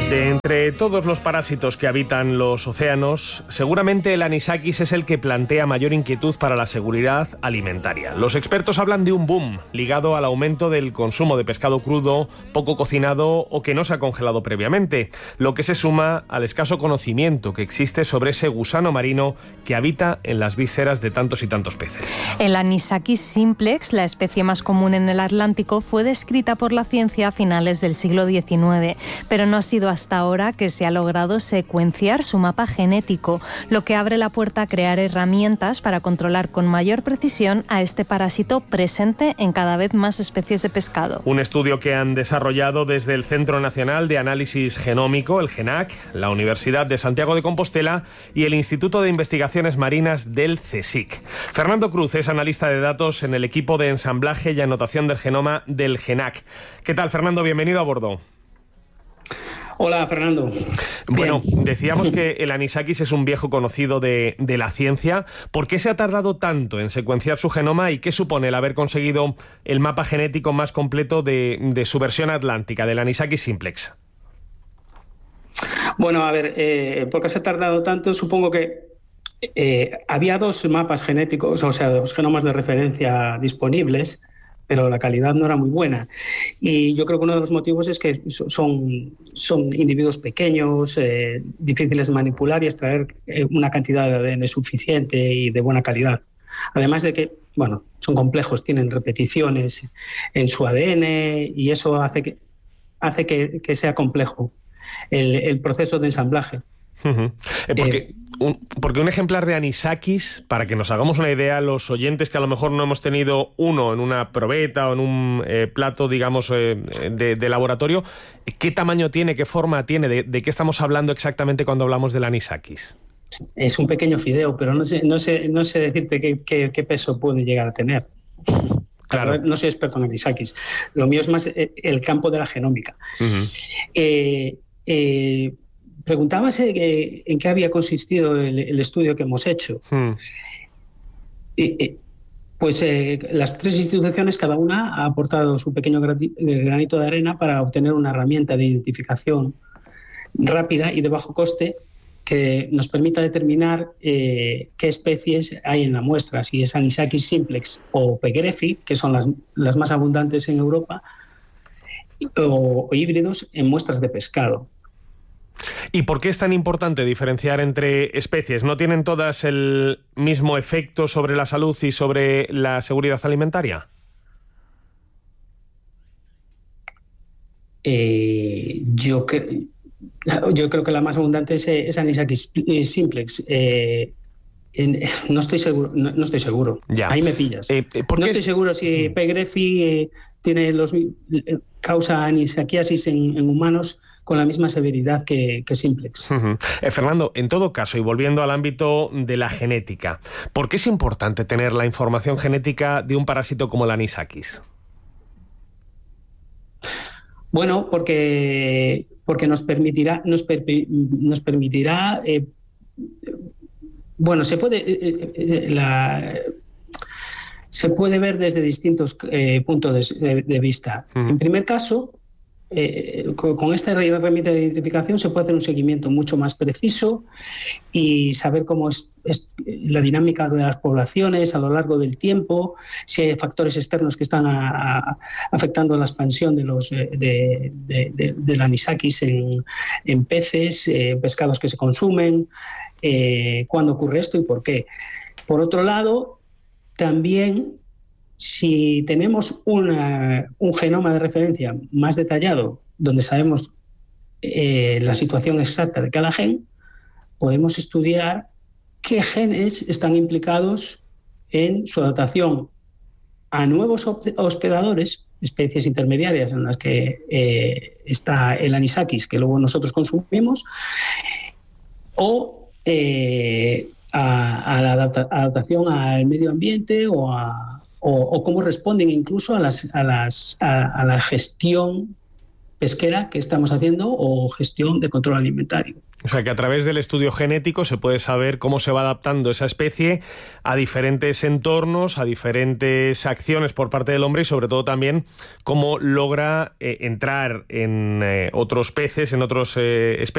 De entre todos los parásitos que habitan los océanos, seguramente el anisakis es el que plantea mayor inquietud para la seguridad alimentaria. Los expertos hablan de un boom ligado al aumento del consumo de pescado crudo, poco cocinado o que no se ha congelado previamente, lo que se suma al escaso conocimiento que existe sobre ese gusano marino que habita en las vísceras de tantos y tantos peces. El anisakis simplex, la especie más común en el Atlántico, fue descrita por la ciencia a finales del siglo XIX, pero no ha sido hasta ahora que se ha logrado secuenciar su mapa genético, lo que abre la puerta a crear herramientas para controlar con mayor precisión a este parásito presente en cada vez más especies de pescado. Un estudio que han desarrollado desde el Centro Nacional de Análisis Genómico, el GENAC, la Universidad de Santiago de Compostela y el Instituto de Investigaciones Marinas del CSIC. Fernando Cruz es analista de datos en el equipo de ensamblaje y anotación del genoma del GENAC. ¿Qué tal, Fernando? Bienvenido a bordo. Hola, Fernando. Bueno, decíamos que el anisakis es un viejo conocido de la ciencia. ¿Por qué se ha tardado tanto en secuenciar su genoma y qué supone el haber conseguido el mapa genético más completo de su versión atlántica, del anisakis simplex? Bueno, a ver, ¿por qué se ha tardado tanto? Supongo que había dos mapas genéticos, o sea, dos genomas de referencia disponibles, pero la calidad no era muy buena. Y yo creo que uno de los motivos es que son individuos pequeños, difíciles de manipular y extraer una cantidad de ADN suficiente y de buena calidad. Además de que, bueno, son complejos, tienen repeticiones en su ADN y eso hace que sea complejo el proceso de ensamblaje. Porque un ejemplar de anisakis, para que nos hagamos una idea, los oyentes que a lo mejor no hemos tenido uno en una probeta o en un plato, digamos, de laboratorio, ¿qué tamaño tiene, qué forma tiene? ¿De qué estamos hablando exactamente cuando hablamos del anisakis? Es un pequeño fideo, pero no sé decirte qué peso puede llegar a tener. Claro. No soy experto en anisakis. Lo mío es más el campo de la genómica. Preguntabas en qué había consistido el estudio que hemos hecho. Las tres instituciones, cada una ha aportado su pequeño granito de arena para obtener una herramienta de identificación rápida y de bajo coste que nos permita determinar qué especies hay en la muestra, si es anisakis simplex o pegrephy, que son las más abundantes en Europa, o híbridos en muestras de pescado. ¿Y por qué es tan importante diferenciar entre especies? ¿No tienen todas el mismo efecto sobre la salud y sobre la seguridad alimentaria? Yo creo que la más abundante es anisakis simplex. No estoy seguro. Ya. Ahí me pillas. No estoy seguro si pegrephy causa anisakiasis en humanos con la misma severidad que simplex. Fernando, en todo caso, y volviendo al ámbito de la genética, ¿por qué es importante tener la información genética de un parásito como el anisakis? Bueno, porque nos permitirá bueno, se puede ver desde distintos puntos de vista. En primer caso, con esta herramienta de identificación se puede hacer un seguimiento mucho más preciso y saber cómo es la dinámica de las poblaciones a lo largo del tiempo, si hay factores externos que están afectando la expansión del anisakis en peces, pescados que se consumen, cuándo ocurre esto y por qué. Por otro lado, también si tenemos un genoma de referencia más detallado, donde sabemos la situación exacta de cada gen, podemos estudiar qué genes están implicados en su adaptación a nuevos hospedadores, especies intermediarias en las que está el anisakis, que luego nosotros consumimos, o a la adaptación al medio ambiente o cómo responden incluso a la gestión pesquera que estamos haciendo o gestión de control alimentario. O sea que a través del estudio genético se puede saber cómo se va adaptando esa especie a diferentes entornos, a diferentes acciones por parte del hombre y sobre todo también cómo logra entrar en otros peces, en otros especies